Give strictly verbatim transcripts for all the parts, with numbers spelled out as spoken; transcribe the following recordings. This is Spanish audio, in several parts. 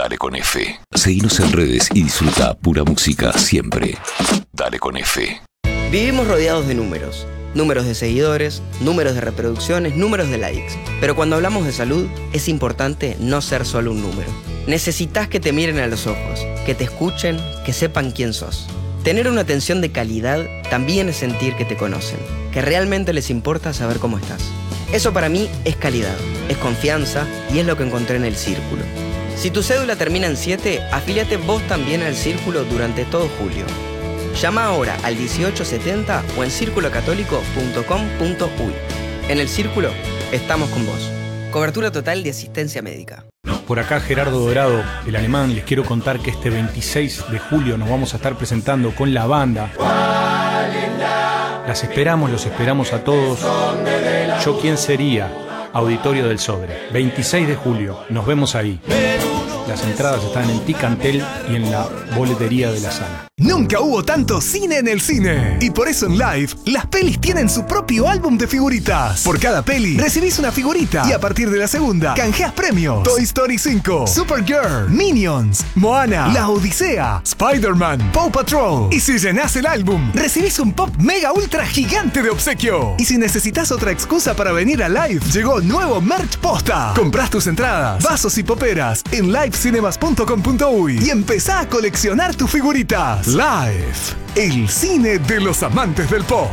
Dale con F. Seguinos en redes y disfruta pura música siempre. Dale con F. Vivimos rodeados de números. Números de seguidores, números de reproducciones, números de likes. Pero cuando hablamos de salud, es importante no ser solo un número. Necesitas que te miren a los ojos, que te escuchen, que sepan quién sos. Tener una atención de calidad también es sentir que te conocen, que realmente les importa saber cómo estás. Eso para mí es calidad, es confianza y es lo que encontré en el Círculo. Si tu cédula termina en siete, afíliate vos también al Círculo durante todo julio. Llama ahora al dieciocho setenta o en círculo católico punto com punto uy. En el Círculo estamos con vos. Cobertura total de asistencia médica. Por acá Gerardo Dorado, el alemán. Les quiero contar que este veintiséis de julio nos vamos a estar presentando con la banda. Las esperamos, los esperamos a todos. Yo quién sería, Auditorio del Sodre. veintiséis de julio, nos vemos ahí. Las entradas están en Ticantel y en la boletería de la sala. Nunca hubo tanto cine en el cine. Y por eso en Live, las pelis tienen su propio álbum de figuritas. Por cada peli, recibís una figurita. Y a partir de la segunda, canjeas premios. Toy Story cinco, Supergirl, Minions, Moana, La Odisea, Spider-Man, Paw Patrol. Y si llenás el álbum, recibís un pop mega ultra gigante de obsequio. Y si necesitas otra excusa para venir a Live, llegó nuevo merch posta. Comprás tus entradas, vasos y poperas en live cinemas punto com punto uy y empezá a coleccionar tus figuritas. Live, el cine de los amantes del pop.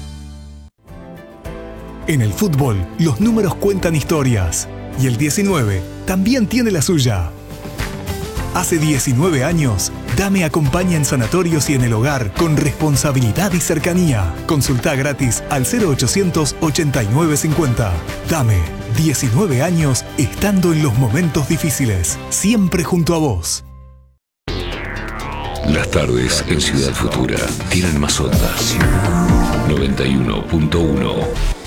En el fútbol, los números cuentan historias y el diecinueve también tiene la suya. Hace diecinueve años, Dame acompaña en sanatorios y en el hogar con responsabilidad y cercanía. Consulta gratis al cero ochocientos ochenta y nueve cincuenta. Dame, diecinueve años estando en los momentos difíciles, siempre junto a vos. Las tardes en Ciudad Futura tienen más ondas. noventa y uno punto uno